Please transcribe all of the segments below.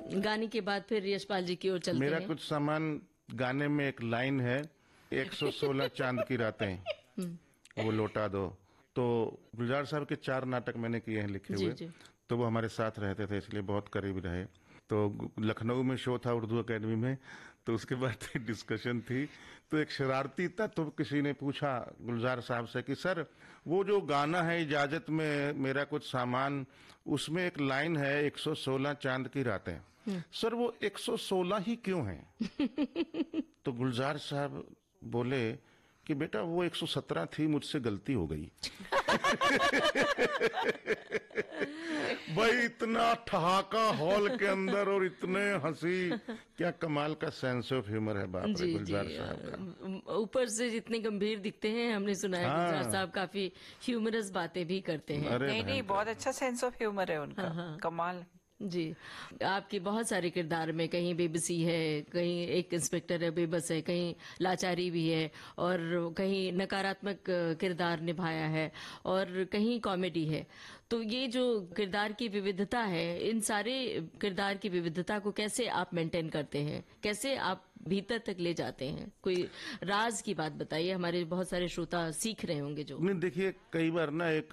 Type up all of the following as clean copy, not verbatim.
गाने के बाद फिर यशपाल जी की ओर चलते हैं। मेरा कुछ सामान गाने में एक लाइन है, 116 चांद की रातें वो लौटा दो। तो गुलजार साहब के 4 नाटक मैंने किए हैं लिखे हुए, तो वो हमारे साथ रहते थे, इसलिए बहुत करीब रहे। तो लखनऊ में शो था उर्दू एकेडमी में, तो उसके बाद डिस्कशन थी, तो एक शरारती था, तो किसी ने पूछा गुलजार साहब से कि सर वो जो गाना है इजाजत में मेरा कुछ सामान, उसमें एक लाइन है 116 चांद की रातें, सर वो 116 ही क्यों है? तो गुलजार साहब बोले कि बेटा वो 117 थी, मुझसे गलती हो गई। भाई इतना ठहाका हॉल के अंदर और इतने हंसी, क्या कमाल का सेंस ऑफ ह्यूमर है बाप रे गुलजार साहब का। ऊपर से जितने गंभीर दिखते हैं, हमने सुना है गुलजार साहब काफी ह्यूमरस बातें भी करते हैं। नहीं, बहुत अच्छा सेंस ऑफ ह्यूमर है उनका, कमाल जी। आपके बहुत सारे किरदार में कहीं बेबसी है, कहीं एक इंस्पेक्टर है बेबस है, कहीं लाचारी भी है, और कहीं नकारात्मक किरदार निभाया है, और कहीं कॉमेडी है। तो ये जो किरदार की विविधता है, इन सारे किरदार की विविधता को कैसे आप मेंटेन करते हैं, कैसे आप भीतर तक ले जाते हैं? कोई राज की बात बताइए, हमारे बहुत सारे श्रोता सीख रहे होंगे जो। नहीं देखिए, कई बार ना एक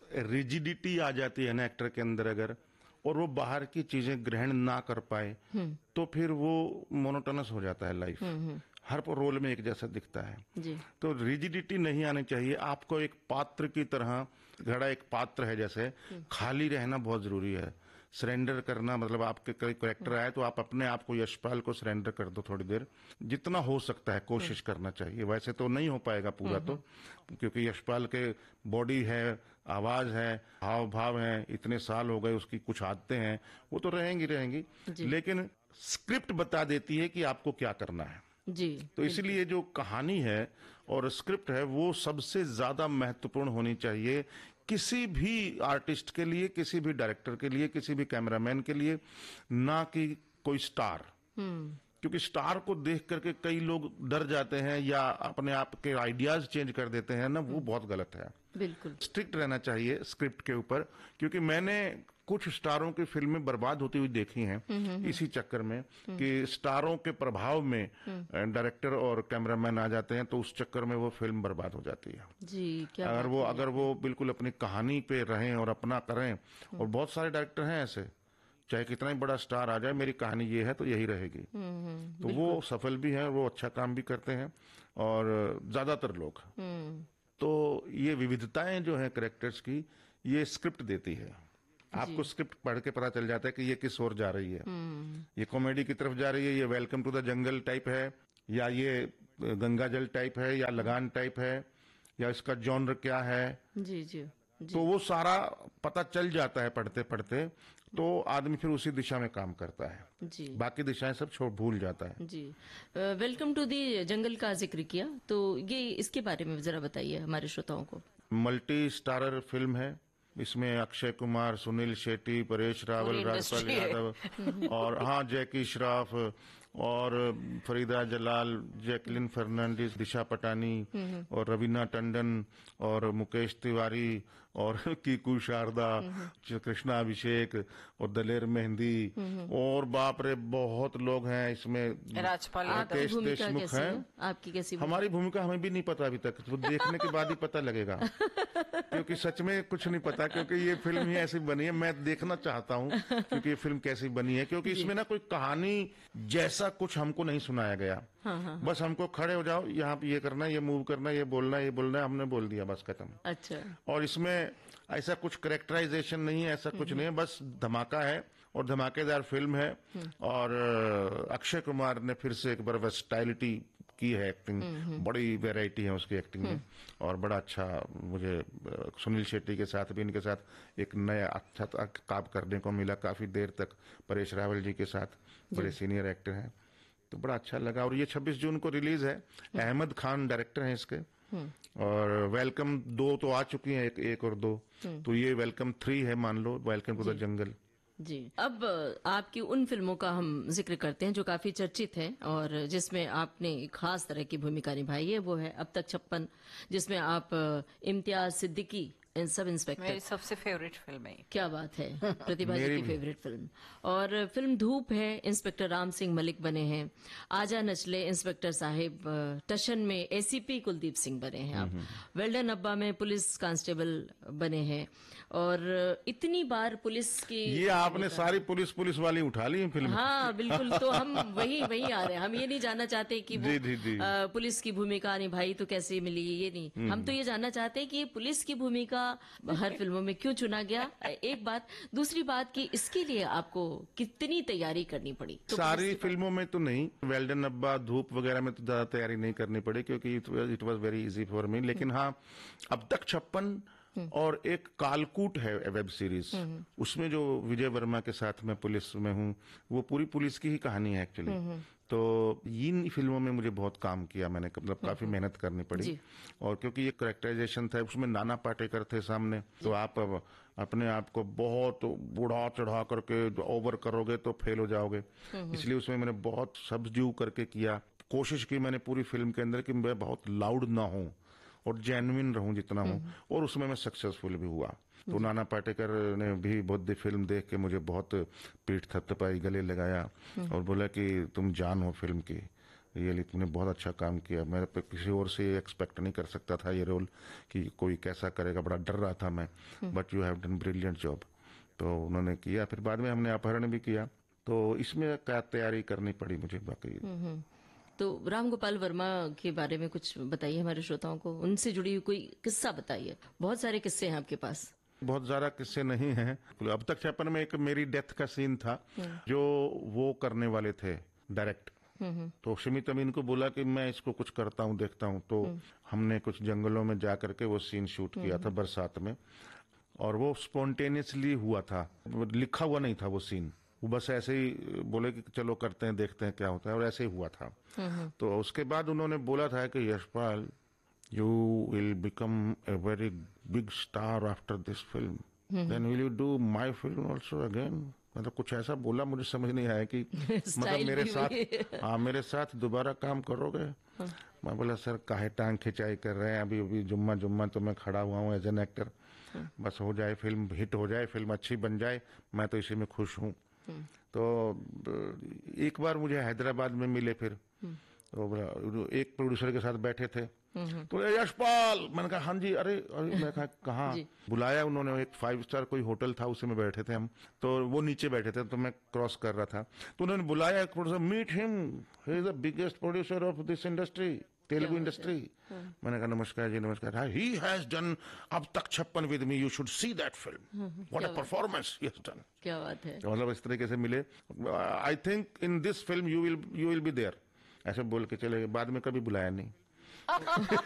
रिजिडिटी आ जाती है ना एक्टर के अंदर, अगर और वो बाहर की चीजें ग्रहण ना कर पाए तो फिर वो मोनोटोनस हो जाता है लाइफ, हर रोल में एक जैसा दिखता है जी। तो रिजिडिटी नहीं आनी चाहिए। आपको एक पात्र की तरह, घड़ा एक पात्र है जैसे, खाली रहना बहुत जरूरी है। सरेंडर करना, मतलब आपके कोई कैरेक्टर आए तो आप अपने आप को, यशपाल को सरेंडर कर दो थोड़ी देर, जितना हो सकता है कोशिश करना चाहिए। वैसे तो नहीं हो पाएगा पूरा तो, क्योंकि यशपाल के बॉडी है, आवाज है, हाव भाव है, इतने साल हो गए, उसकी कुछ आदतें हैं, वो तो रहेंगी, लेकिन स्क्रिप्ट बता देती है कि आपको क्या करना है जी। तो इसलिए जो कहानी है और स्क्रिप्ट है वो सबसे ज्यादा महत्वपूर्ण होनी चाहिए किसी भी आर्टिस्ट के लिए, किसी भी डायरेक्टर के लिए, किसी भी कैमरामैन के लिए, ना कि कोई स्टार। क्योंकि स्टार को देख करके कई लोग डर जाते हैं या अपने आप के आइडियाज चेंज कर देते हैं ना, वो बहुत गलत है। बिल्कुल स्ट्रिक्ट रहना चाहिए स्क्रिप्ट के ऊपर, क्योंकि मैंने कुछ स्टारों की फिल्में बर्बाद होती हुई देखी हैं इसी चक्कर में कि स्टारों के प्रभाव में डायरेक्टर और कैमरामैन आ जाते हैं, तो उस चक्कर में वो फिल्म बर्बाद हो जाती है जी। क्या अगर वो बिल्कुल अपनी कहानी पे रहें और अपना करें। और बहुत सारे डायरेक्टर हैं ऐसे, चाहे कितना ही बड़ा स्टार आ जाए, मेरी कहानी ये है तो यही रहेगी, तो वो सफल भी है, वो अच्छा काम भी करते हैं, और ज्यादातर लोग। तो ये विविधताएं जो है कैरेक्टर्स की, ये स्क्रिप्ट देती है। आपको स्क्रिप्ट पढ़ के पता चल जाता है कि ये किस ओर जा रही है, ये कॉमेडी की तरफ जा रही है, ये welcome to the jungle type है, या ये गंगा जल टाइप है, या लगान टाइप है, या इसका जॉनर क्या है। जी। तो वो सारा पता चल जाता है पढ़ते पढ़ते, तो आदमी फिर उसी दिशा में काम करता है जी। बाकी दिशाएं सब भूल जाता है जी। वेलकम टू दी जंगल का जिक्र किया, तो ये इसके बारे में जरा बताइए हमारे श्रोताओं को। मल्टी स्टारर फिल्म है, इसमें अक्षय कुमार, सुनील शेट्टी, परेश रावल, राजपाल यादव और हाँ जैकी श्रॉफ और फरीदा जलाल, जैकलिन फर्नांडिस, दिशा पटानी और रवीना टंडन और मुकेश तिवारी और कीकू शारदा, कृष्णा अभिषेक और दलेर मेहंदी, और बाप रे बहुत लोग हैं इसमें। राजपाल राकेश देशमुख हैं। आपकी कैसी? हमारी भूमिका हमें भी नहीं पता अभी तक, वो देखने के बाद ही पता लगेगा क्योंकि सच में कुछ नहीं पता, क्योंकि ये फिल्म ही ऐसी बनी है। मैं देखना चाहता हूँ क्योंकि ये फिल्म कैसी बनी है, क्योंकि इसमें ना कोई कहानी जैसा कुछ हमको नहीं सुनाया गया। हाँ। बस हमको खड़े हो जाओ, यहाँ पे ये करना है, ये मूव करना है, ये बोलना है, हमने बोल दिया, बस खत्म। अच्छा। और इसमें ऐसा कुछ करेक्टराइजेशन नहीं है, ऐसा कुछ नहीं है, बस धमाका है और धमाकेदार फिल्म है। और अक्षय कुमार ने फिर से एक बार वर्सटैलिटी की है एक्टिंग, बड़ी वैरायटी है उसकी एक्टिंग में, और बड़ा अच्छा मुझे सुनील शेट्टी के साथ भी, इनके साथ एक नया अच्छा काम करने को मिला काफी देर तक। परेश रावल जी के साथ बड़े सीनियर एक्टर हैं, तो बड़ा अच्छा लगा। और ये 26 जून को रिलीज है। अहमद खान डायरेक्टर हैं इसके, और वेलकम 2 तो आ चुकी हैं, एक और 2, तो ये वेलकम 3 है मान लो, वेलकम टू द जंगल। जी। अब आपकी उन फिल्मों का हम जिक्र करते हैं जो काफी चर्चित हैं और जिसमें आपने एक खास तरह की भूमिका निभाई है, वो है अब तक 56, जिसमें आप इम्तियाज सिद्दीकी सब इंस्पेक्टर। मेरी सबसे फेवरेट फिल्म है। क्या बात है, प्रतिभा जी की फेवरेट फिल्म। और फिल्म धूप है, इंस्पेक्टर राम सिंह मलिक बने हैं। आजा नचले इंस्पेक्टर साहिब, टशन में एसीपी कुलदीप सिंह बने हैं आप। वेल्डन अब्बा में पुलिस कांस्टेबल बने हैं। और इतनी बार पुलिस की ये आपने सारी पुलिस वाली उठा ली फिल्म। हाँ बिल्कुल, तो हम वही आ रहे हैं। हम ये नहीं जानना चाहते कि वो जी। पुलिस की भूमिका निभाई तो कैसे मिली, ये नहीं। हम तो ये जानना चाहते हैं कि पुलिस की भूमिका हर फिल्मों में क्यों चुना गया, एक बात। दूसरी बात कि इसके लिए आपको कितनी तैयारी करनी पड़ी। तो सारी फिल्मों में तो नहीं, वेल्डन अब्बा, धूप वगैरह में तो ज्यादा तैयारी नहीं करनी पड़ी क्योंकि it was very easy for me. लेकिन हाँ, अब तक 56 और एक कालकूट है वेब सीरीज, उसमें जो विजय वर्मा के साथ मैं पुलिस में हूँ, वो पूरी पुलिस की ही कहानी है एक्चुअली। तो इन फिल्मों में मुझे बहुत काम किया मैंने, मतलब काफी मेहनत करनी पड़ी। और क्योंकि ये करेक्टराइजेशन था, उसमें नाना पाटेकर थे सामने, तो आप अपने आप को बहुत बुढ़ा चढ़ा करके ओवर करोगे तो फेल हो जाओगे। इसलिए उसमें मैंने बहुत सब्ड्यू करके किया। कोशिश की मैंने पूरी फिल्म के अंदर कि मैं बहुत लाउड ना हूँ और जेन्युइन रहूं जितना हूं, और उसमें मैं सक्सेसफुल भी हुआ। तो नाना पाटेकर ने भी बहुत फिल्म देख के मुझे बहुत पीठ थपथपाई, गले लगाया और बोला कि तुम जान हो फिल्म की, रियली तुमने बहुत अच्छा काम किया। मैं किसी और से एक्सपेक्ट नहीं कर सकता था ये रोल कि कोई कैसा करेगा, बड़ा डर रहा था मैं, but you have done brilliant job. तो उन्होंने किया। फिर बाद में हमने अपहरण भी किया, तो इसमें क्या तैयारी करनी पड़ी मुझे बाकी। तो राम गोपाल वर्मा के बारे में कुछ बताइए हमारे श्रोताओं को, उनसे जुड़ी हुई कोई किस्सा बताइए। बहुत सारे किस्से हैं आपके पास। बहुत ज्यादा किस्से नहीं हैं। अब तक 56 में एक मेरी डेथ का सीन था जो वो करने वाले थे डायरेक्ट। तो शमित अमीन को बोला कि मैं इसको कुछ करता हूँ, देखता हूँ। तो हमने कुछ जंगलों में जा करके वो सीन शूट किया था बरसात में, और वो स्पॉन्टेनियसली हुआ था, लिखा हुआ नहीं था वो सीन। वो बस ऐसे ही बोले कि चलो करते हैं, देखते हैं क्या होता है, और ऐसे ही हुआ था। तो उसके बाद उन्होंने बोला था कि Yashpal, you will become a very big star after this film, then will you do my film also again. मतलब कुछ ऐसा बोला, मुझे समझ नहीं आया कि मतलब मेरे साथ, हाँ मेरे साथ दोबारा काम करोगे। मैं बोला सर काहे टांग खिंचाई कर रहे हैं, अभी जुम्मा तो मैं खड़ा हुआ हूँ एज एन एक्टर, बस हो जाए फिल्म, हिट हो जाए, फिल्म अच्छी बन जाए, मैं तो इसी में खुश हूँ। तो एक बार मुझे हैदराबाद में मिले, फिर तो एक प्रोड्यूसर के साथ बैठे थे, तो यशपाल, मैंने कहा हाँ जी। अरे मैं कहा कहाँ? बुलाया उन्होंने, एक 5 स्टार कोई होटल था, उसी में बैठे थे हम। तो वो नीचे बैठे थे, तो मैं क्रॉस कर रहा था, तो उन्होंने बुलाया एक producer, meet him, he is the biggest producer of this industry, Telugu industry. मैंने कहा नमस्कार जी, नमस्कार। ही हैज डन अब तक 56 with me, you should see that film, what a performance he has done. क्या बात है। मतलब इस तरीके से मिले। I think in this film you will be there, ऐसे बोल के चले गए। बाद में कभी बुलाया नहीं।